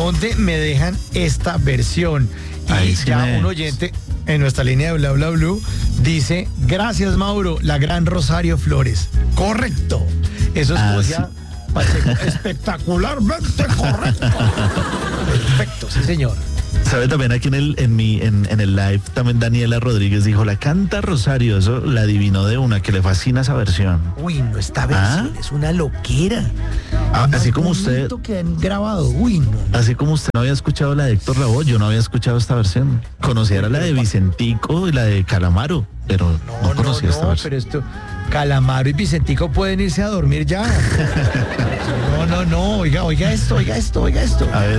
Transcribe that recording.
¿dónde me dejan esta versión? Y Ahí sí ya un oyente en nuestra línea de Bla Bla Blue dice, gracias Mauro, la gran Rosario Flores. Correcto. Eso es poesía Pacheco. Espectacularmente correcto. Perfecto, sí señor. ¿Sabe también aquí en el live? También Daniela Rodríguez dijo, la canta Rosario, eso la adivinó de una, que le fascina esa versión. Uy, no, esta versión es una loquera. Así como usted, que han grabado. Uy, no. así como usted no había escuchado la de Héctor Lavoe, yo no había escuchado esta versión. Conocía la de Vicentico y la de Calamaro, pero no conocía esta versión. Pero esto, Calamaro y Vicentico pueden irse a dormir ya. No, oiga esto. A ver.